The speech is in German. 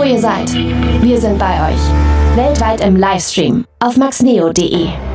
ihr seid, wir sind bei euch. Weltweit im Livestream auf maxneo.de.